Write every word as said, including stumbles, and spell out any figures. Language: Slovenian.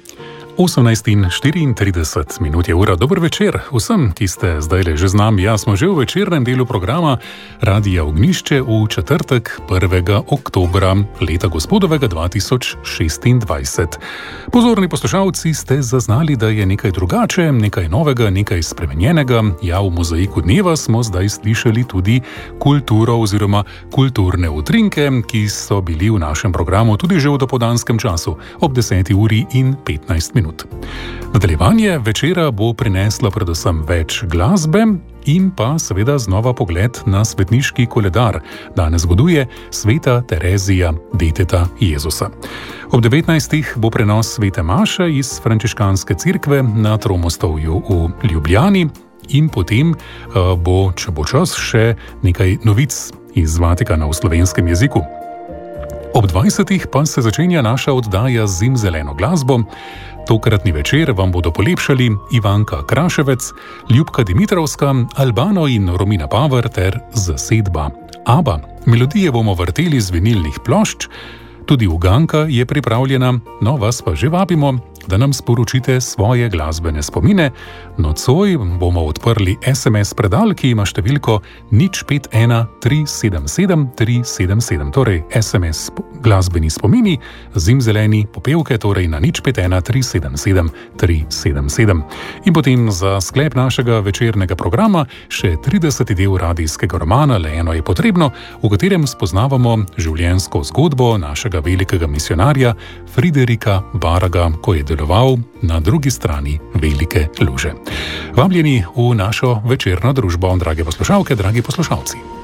osemnajst in štiriintrideset minut je ura. Dober večer vsem, ki ste zdaj že z nami. Ja, smo že v večernem delu programa Radia Ognjišče v četrtek, prvega oktobra leta gospodovega dva tisoč šestindvajset. Pozorni poslušalci ste zaznali, da je nekaj drugače, nekaj novega, nekaj spremenjenega. Ja, v mozaiku dneva smo zdaj slišali tudi kulturo oziroma kulturne utrinke, ki so bili v našem programu tudi že v dopoldanskem času ob deseti uri in petnajst minut. Nadaljevanje večera bo prineslo predvsem več glasbe in pa seveda znova pogled na svetniški koledar. Danes goduje sveta Terezija, deteta Jezusa. Ob devetnajstih bo prenos svete maše iz frančiškanske cerkve na Tromostovju v Ljubljani in potem uh, bo, če bo čas, še nekaj novic iz Vatikana v slovenskem jeziku. Ob dvajsetih pa se začenja naša oddaja z zimzeleno glasbo. Tokratni večer vam bodo polepšali Ivanka Kraševec, Ljubka Dimitrovska, Albano in Romina Paver ter zasedba Abba. Melodije bomo vrteli z vinilnih plošč, tudi uganka je pripravljena, no vas pa že vabimo, da nam sporočite svoje glasbene spomine. Nocoj bomo odprli es em es predal, ki ima številko nič pet ena tri sedem sedem tri sedem sedem, torej es em es glasbeni spomini, zimzeleni popevke, torej na nič pet ena tri sedem sedem tri sedem sedem. In potem za sklep našega večernega programa še trideseti del radijskega romana Le eno je potrebno, v katerem spoznavamo življenjsko zgodbo našega velikega misionarja Friderika Baraga, ko je deloval na drugi strani velike luže. Vabljeni v našo večerno družbo, drage poslušalke, dragi poslušalci.